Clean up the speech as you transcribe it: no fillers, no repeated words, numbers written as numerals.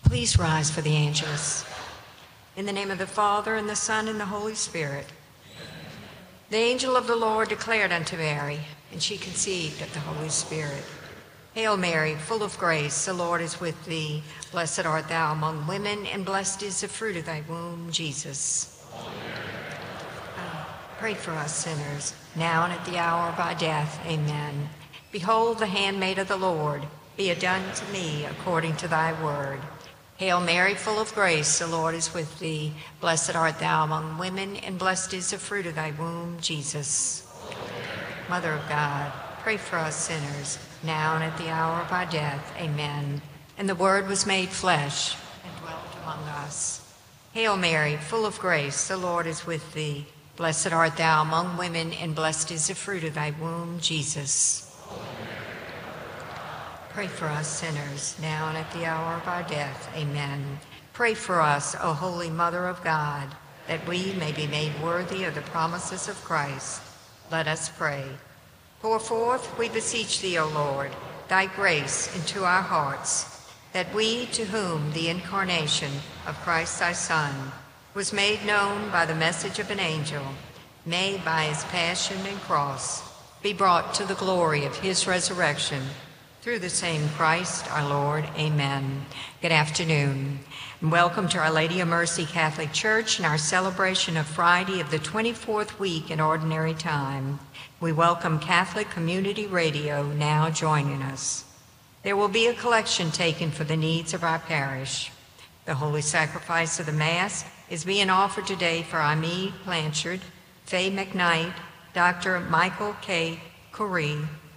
Please rise for the Angelus. In the name of the Father, and the Son, and the Holy Spirit. The angel of the Lord declared unto Mary, and she conceived of the Holy Spirit. Hail Mary, full of grace, the Lord is with thee. Blessed art thou among women, and blessed is the fruit of thy womb, Jesus. Pray for us sinners, now and at the hour of our death. Amen. Behold the handmaid of the Lord. Be it done to me according to thy word. Hail Mary, full of grace, the Lord is with thee. Blessed art thou among women, and blessed is the fruit of thy womb, Jesus. Mother of God, pray for us sinners, now and at the hour of our death. Amen. And the Word was made flesh and dwelt among us. Hail Mary, full of grace, the Lord is with thee. Blessed art thou among women, and blessed is the fruit of thy womb, Jesus. Pray for us sinners, now and at the hour of our death. Amen. Pray for us, O Holy Mother of God, that we may be made worthy of the promises of Christ. Let us pray. Pour forth, we beseech thee, O Lord, thy grace into our hearts, that we, to whom the incarnation of Christ thy Son was made known by the message of an angel, may by his passion and cross be brought to the glory of his resurrection, through the same Christ our Lord. Amen. Good afternoon, and welcome to Our Lady of Mercy Catholic Church and our celebration of Friday of the 24th week in Ordinary Time. We welcome Catholic Community Radio now joining us. There will be a collection taken for the needs of our parish. The Holy Sacrifice of the Mass is being offered today for Ami Blanchard, Faye McKnight, Dr. Michael K. Corrie,